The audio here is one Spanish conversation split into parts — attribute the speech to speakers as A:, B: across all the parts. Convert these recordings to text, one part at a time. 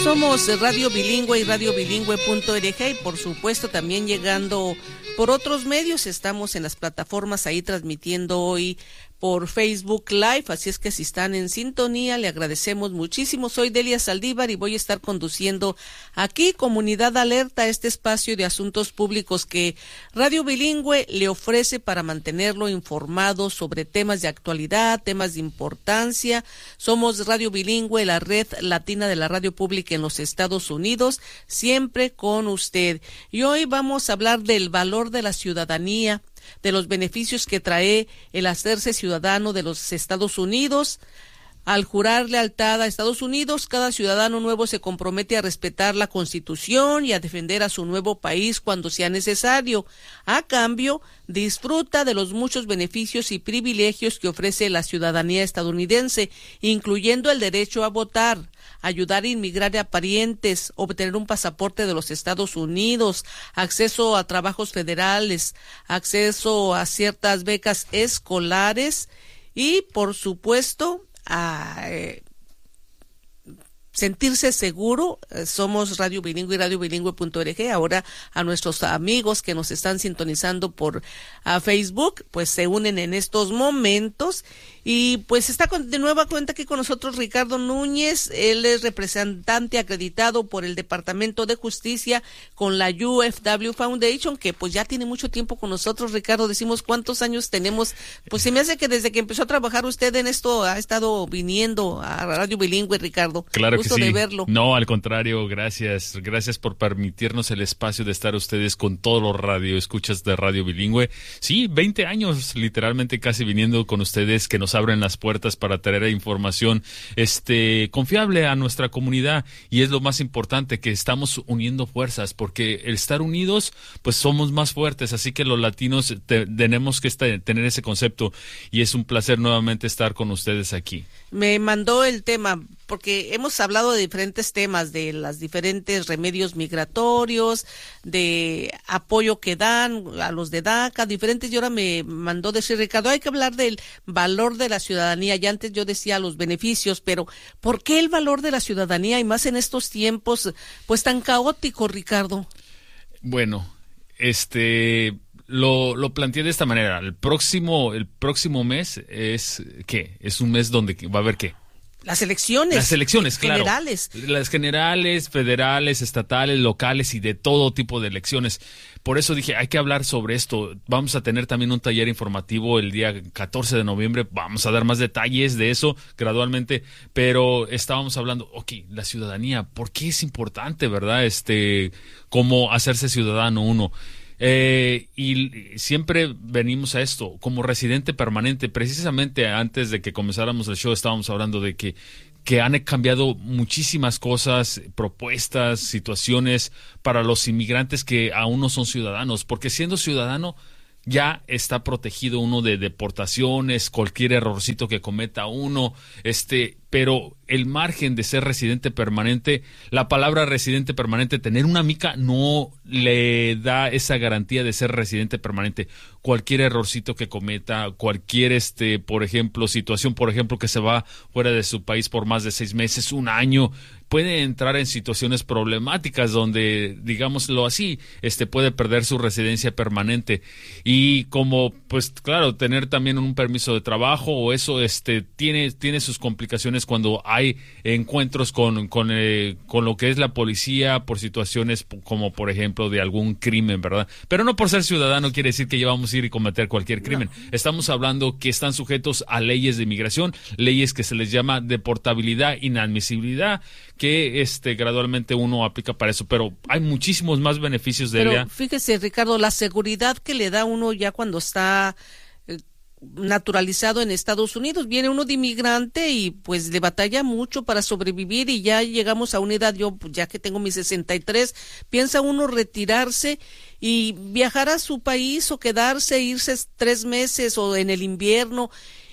A: Somos Radio Bilingüe y radiobilingüe.org y por supuesto también llegando por otros medios. Estamos en las plataformas ahí transmitiendo hoy por Facebook Live, así es que si están en sintonía, le agradecemos muchísimo. Soy Delia Saldívar y voy a estar conduciendo aquí Comunidad Alerta, este espacio de asuntos públicos que Radio Bilingüe le ofrece para mantenerlo informado sobre temas de actualidad, temas de importancia. Somos Radio Bilingüe, la red latina de la radio pública en los Estados Unidos, siempre con usted. Y hoy vamos a hablar del valor de la ciudadanía, de los beneficios que trae el hacerse ciudadano de los Estados Unidos. Al jurar lealtad a Estados Unidos, cada ciudadano nuevo se compromete a respetar la Constitución y a defender a su nuevo país cuando sea necesario. A cambio, disfruta de los muchos beneficios y privilegios que ofrece la ciudadanía estadounidense, incluyendo el derecho a votar, ayudar a inmigrar a parientes, obtener un pasaporte de los Estados Unidos, acceso a trabajos federales, acceso a ciertas becas escolares y, por supuesto, a sentirse seguro. Somos Radio Bilingüe y radiobilingüe.org. Ahora a nuestros amigos que nos están sintonizando por Facebook, pues se unen en estos momentos. Y pues está de nueva cuenta aquí con nosotros Ricardo Núñez. Él es representante acreditado por el Departamento de Justicia con la UFW Foundation, que pues ya tiene mucho tiempo con nosotros. Ricardo, decimos cuántos años tenemos. Pues se me hace que desde que empezó a trabajar usted en esto ha estado viniendo a Radio Bilingüe, Ricardo.
B: Claro
A: Gusto
B: que sí.
A: de verlo.
B: No, al contrario, gracias. Gracias por permitirnos el espacio de estar ustedes con todos los radioescuchas de Radio Bilingüe. Sí, 20 años literalmente casi viniendo con ustedes, que nos abren las puertas para traer información confiable a nuestra comunidad, y es lo más importante, que estamos uniendo fuerzas, porque el estar unidos pues somos más fuertes, así que los latinos tenemos que tener ese concepto, y es un placer nuevamente estar con ustedes aquí.
A: Me mandó el tema porque hemos hablado de diferentes temas, de los diferentes remedios migratorios, de apoyo que dan a los de DACA, diferentes, y ahora me mandó decir, Ricardo, hay que hablar del valor de la ciudadanía. Ya antes yo decía los beneficios, pero ¿por qué el valor de la ciudadanía, y más en estos tiempos pues tan caóticos, Ricardo?
B: Bueno, lo planteé de esta manera. El próximo mes es ¿qué? Es un mes donde va a haber ¿qué?
A: Las elecciones
B: generales, claro. Las generales, federales, estatales, locales y de todo tipo de elecciones. Por eso dije, hay que hablar sobre esto. Vamos a tener también un taller informativo el día 14 de noviembre. Vamos a dar más detalles de eso gradualmente, pero estábamos hablando, la ciudadanía, ¿por qué es importante, verdad? Cómo hacerse ciudadano uno. Y siempre venimos a esto como residente permanente. Precisamente antes de que comenzáramos el show estábamos hablando de que han cambiado muchísimas cosas, propuestas, situaciones para los inmigrantes que aún no son ciudadanos, porque siendo ciudadano ya está protegido uno de deportaciones, cualquier errorcito que cometa uno, pero el margen de ser residente permanente, la palabra residente permanente, tener una mica no le da esa garantía de ser residente permanente. Cualquier errorcito que cometa, cualquier, por ejemplo, situación, por ejemplo, que se va fuera de su país por más de 6 meses, un año, puede entrar en situaciones problemáticas donde, digámoslo así, puede perder su residencia permanente. Y como, pues claro, tener también un permiso de trabajo o eso, tiene sus complicaciones cuando hay encuentros con lo que es la policía por situaciones como, por ejemplo, de algún crimen, ¿verdad? Pero no por ser ciudadano quiere decir que ya vamos a ir y cometer cualquier crimen. No. Estamos hablando que están sujetos a leyes de inmigración, leyes que se les llama deportabilidad, inadmisibilidad, que gradualmente uno aplica para eso, pero hay muchísimos más beneficios de ella.
A: Pero fíjese, Ricardo, la seguridad que le da uno ya cuando está naturalizado en Estados Unidos. Viene uno de inmigrante y pues le batalla mucho para sobrevivir, y ya llegamos a una edad, yo ya que tengo mis 63, piensa uno retirarse y viajar a su país o quedarse, irse 3 meses o en el invierno.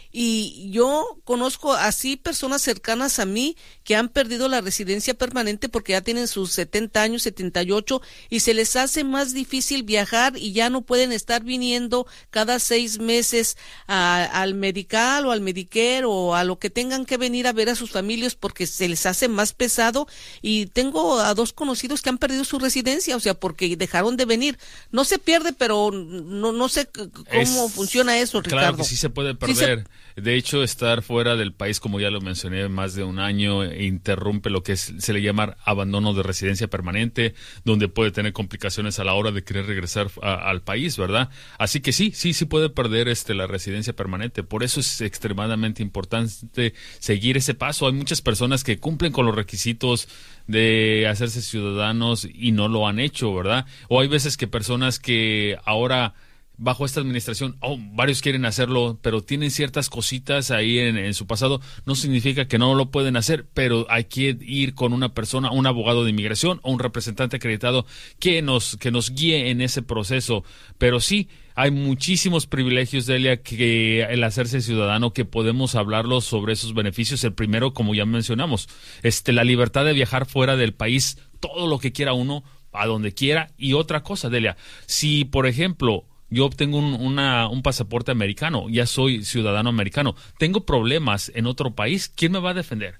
A: Y yo conozco así personas cercanas a mí que han perdido la residencia permanente porque ya tienen sus 70 años, 78, y se les hace más difícil viajar y ya no pueden estar viniendo cada 6 meses al Medical o al Medicare o a lo que tengan que venir a ver a sus familias porque se les hace más pesado. Y tengo a 2 conocidos que han perdido su residencia, o sea, porque dejaron de venir. No se pierde, pero no sé cómo funciona eso, Ricardo.
B: Claro que sí se puede perder. De hecho, estar fuera del país, como ya lo mencioné, más de un año, interrumpe lo que se le llama abandono de residencia permanente, donde puede tener complicaciones a la hora de querer regresar al país, ¿verdad? Así que sí puede perder la residencia permanente. Por eso es extremadamente importante seguir ese paso. Hay muchas personas que cumplen con los requisitos de hacerse ciudadanos y no lo han hecho, ¿verdad? O hay veces que personas que ahora bajo esta administración, varios quieren hacerlo, pero tienen ciertas cositas ahí en su pasado, no significa que no lo pueden hacer, pero hay que ir con una persona, un abogado de inmigración o un representante acreditado que nos guíe en ese proceso. Pero sí, hay muchísimos privilegios, Delia, que el hacerse ciudadano, que podemos hablarlos sobre esos beneficios. El primero, como ya mencionamos, la libertad de viajar fuera del país, todo lo que quiera uno, a donde quiera. Y otra cosa, Delia, si, por ejemplo, yo obtengo un pasaporte americano, ya soy ciudadano americano, tengo problemas en otro país, ¿quién me va a defender?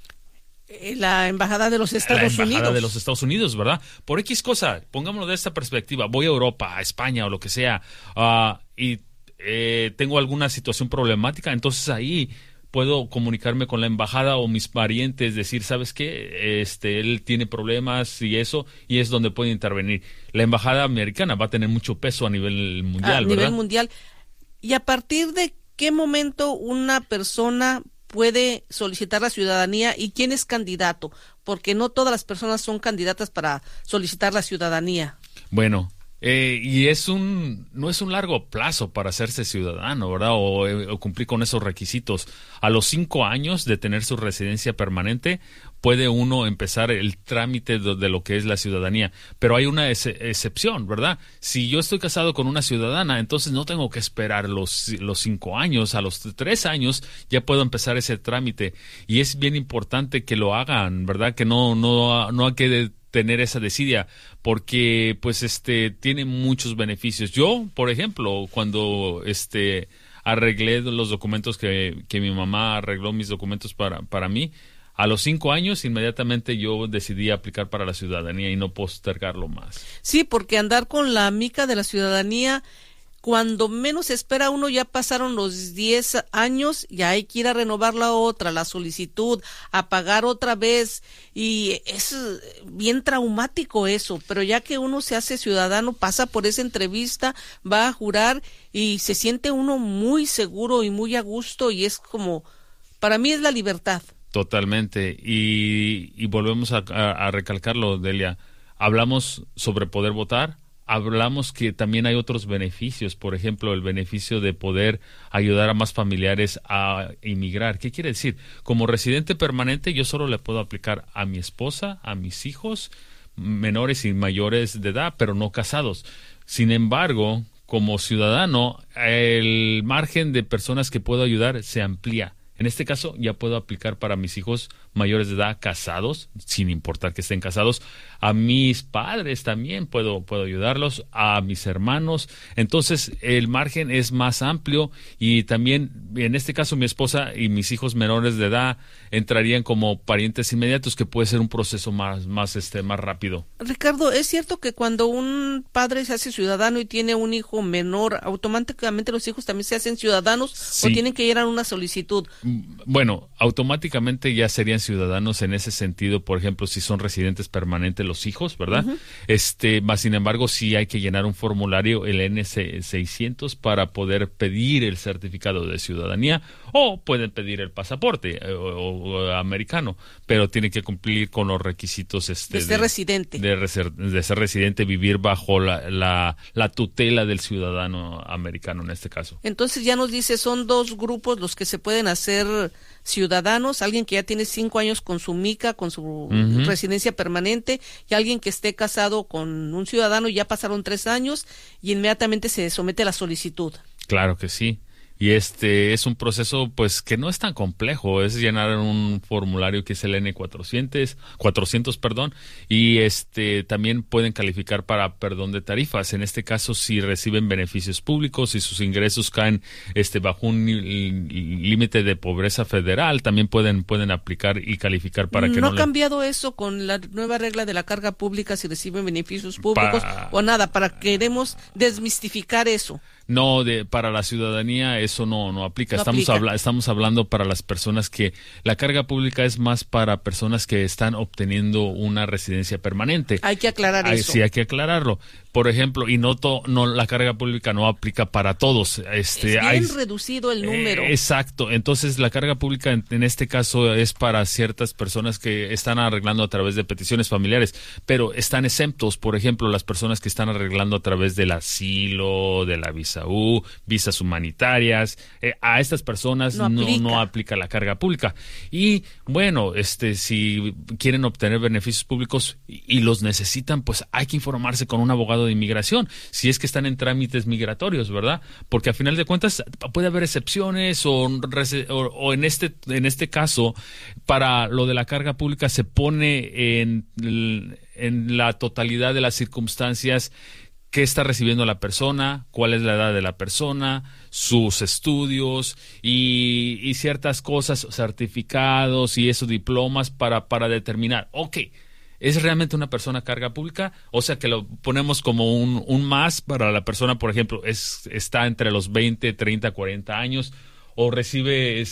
A: La Embajada de los Estados Unidos.
B: La Embajada de los Estados Unidos, ¿verdad? Por X cosa, pongámoslo de esta perspectiva, voy a Europa, a España o lo que sea, y tengo alguna situación problemática, entonces ahí puedo comunicarme con la embajada o mis parientes, decir, ¿sabes qué? Él tiene problemas y eso, y es donde puede intervenir. La embajada americana va a tener mucho peso a nivel mundial, ¿verdad? A nivel
A: mundial. ¿Y a partir de qué momento una persona puede solicitar la ciudadanía y quién es candidato? Porque no todas las personas son candidatas para solicitar la ciudadanía.
B: Bueno, y no es un largo plazo para hacerse ciudadano, ¿verdad? O cumplir con esos requisitos. A los 5 años de tener su residencia permanente, puede uno empezar el trámite de lo que es la ciudadanía. Pero hay una excepción, ¿verdad? Si yo estoy casado con una ciudadana, entonces no tengo que esperar los 5 años. A los 3 años ya puedo empezar ese trámite. Y es bien importante que lo hagan, ¿verdad? Que no hay que tener esa desidia, porque pues tiene muchos beneficios. Yo, por ejemplo, cuando arreglé los documentos que mi mamá arregló mis documentos para mí, a los 5 años inmediatamente yo decidí aplicar para la ciudadanía y no postergarlo más.
A: Sí, porque andar con la mica de la ciudadanía, cuando menos espera uno, ya pasaron los 10 años y hay que ir a renovar la solicitud, a pagar otra vez, y es bien traumático eso. Pero ya que uno se hace ciudadano, pasa por esa entrevista, va a jurar y se siente uno muy seguro y muy a gusto, y es como, para mí es la libertad.
B: Totalmente, y volvemos a recalcarlo, Delia, hablamos sobre poder votar. Hablamos que también hay otros beneficios, por ejemplo, el beneficio de poder ayudar a más familiares a inmigrar. ¿Qué quiere decir? Como residente permanente, yo solo le puedo aplicar a mi esposa, a mis hijos, menores y mayores de edad, pero no casados. Sin embargo, como ciudadano, el margen de personas que puedo ayudar se amplía. En este caso, ya puedo aplicar para mis hijos mayores de edad casados, sin importar que estén casados. A mis padres también puedo ayudarlos, a mis hermanos. Entonces, el margen es más amplio, y también, en este caso, mi esposa y mis hijos menores de edad entrarían como parientes inmediatos, que puede ser un proceso más rápido.
A: Ricardo, ¿es cierto que cuando un padre se hace ciudadano y tiene un hijo menor, automáticamente los hijos también se hacen ciudadanos? Sí. ¿O tienen que llenar una solicitud?
B: Bueno, automáticamente ya serían ciudadanos en ese sentido, por ejemplo, si son residentes permanentes los hijos, ¿verdad? Uh-huh. Más sin embargo, sí hay que llenar un formulario, el NC600, para poder pedir el certificado de ciudadanía, o pueden pedir el pasaporte o americano, pero tiene que cumplir con los requisitos
A: de ser residente.
B: De ser residente, vivir bajo la tutela del ciudadano americano en este caso.
A: Entonces ya nos dice, son 2 grupos los que se pueden hacer ciudadanos: alguien que ya tiene 5 años con su mica, con su uh-huh. residencia permanente, y alguien que esté casado con un ciudadano y ya pasaron 3 años y inmediatamente se somete a la solicitud.
B: Claro que sí. Y es un proceso pues que no es tan complejo, es llenar un formulario que es el N400, perdón, y también pueden calificar para perdón de tarifas. En este caso, si reciben beneficios públicos y sus ingresos caen bajo un límite de pobreza federal, también pueden aplicar y calificar para que
A: ¿No ha cambiado eso con la nueva regla de la carga pública si reciben beneficios públicos o nada? Queremos desmistificar eso.
B: No, para la ciudadanía eso no aplica. Estamos hablando para las personas que la carga pública es más para personas que están obteniendo una residencia permanente.
A: Hay que aclarar eso.
B: Sí, hay que aclararlo. Por ejemplo, y no la carga pública no aplica para todos.
A: Es bien reducido el número.
B: Exacto. Entonces, la carga pública en este caso es para ciertas personas que están arreglando a través de peticiones familiares, pero están exentos. Por ejemplo, las personas que están arreglando a través del asilo, de la visa U, visas humanitarias, a estas personas no aplica la carga pública. Y bueno, si quieren obtener beneficios públicos y los necesitan, pues hay que informarse con un abogado de inmigración, si es que están en trámites migratorios, ¿verdad? Porque a final de cuentas puede haber excepciones o en este caso, para lo de la carga pública se pone en la totalidad de las circunstancias. ¿Qué está recibiendo la persona? ¿Cuál es la edad de la persona? Sus estudios y ciertas cosas, certificados y esos diplomas para determinar, ¿es realmente una persona carga pública? O sea, que lo ponemos como un más para la persona, por ejemplo, está entre los 20, 30, 40 años, o recibe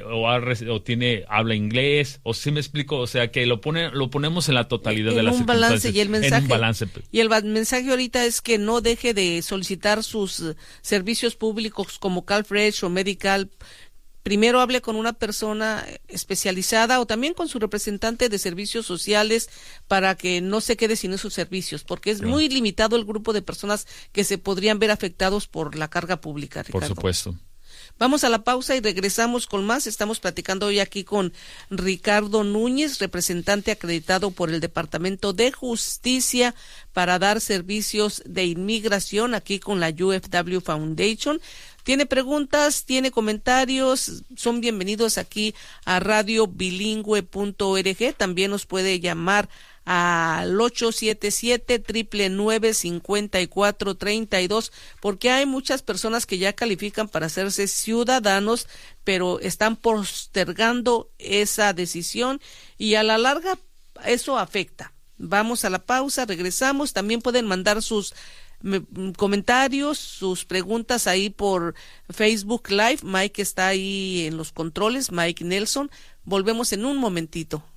B: habla inglés, o si me explico, o sea, que lo ponemos en la totalidad de las circunstancias.
A: En un balance. Y el mensaje ahorita es que no deje de solicitar sus servicios públicos como CalFresh o Medical. Primero hable con una persona especializada o también con su representante de servicios sociales para que no se quede sin esos servicios, porque es muy limitado el grupo de personas que se podrían ver afectados por la carga pública, Ricardo.
B: Por supuesto.
A: Vamos a la pausa y regresamos con más. Estamos platicando hoy aquí con Ricardo Núñez, representante acreditado por el Departamento de Justicia para dar servicios de inmigración aquí con la UFW Foundation. Tiene preguntas, tiene comentarios, son bienvenidos aquí a radiobilingüe.org. También nos puede llamar al 877-999-5432, porque hay muchas personas que ya califican para hacerse ciudadanos, pero están postergando esa decisión y a la larga eso afecta. Vamos a la pausa, regresamos. También pueden mandar sus comentarios, sus preguntas ahí por Facebook Live. Mike está ahí en los controles, Mike Nelson. Volvemos en un momentito.